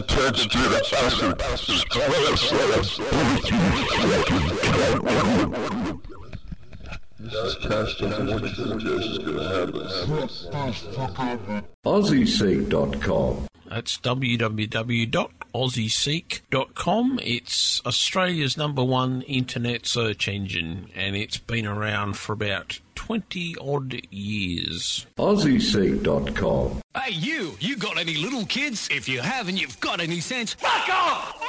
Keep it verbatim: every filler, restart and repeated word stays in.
Turns to the Aussie Seek dot com. That's w w w dot aussie seek dot com. It's Australia's number one internet search engine, and it's been around for about twenty odd years. Aussie Seek dot com. Hey, you! You got any little kids? If you have and you've got any sense, fuck off!